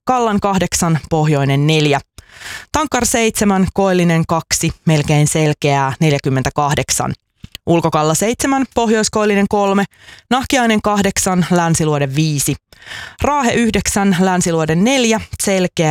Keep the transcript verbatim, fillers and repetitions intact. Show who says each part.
Speaker 1: Kallan kahdeksan, pohjoinen neljä. Tankkar seitsemän, koillinen kaksi, melkein selkeää neljäkymmentäkahdeksan. Ulkokalla seitsemän, pohjoiskoillinen kolme, Nahkiainen kahdeksan, Länsiluode viisi. Raahe yhdeksän, Länsiluode neljä, selkeä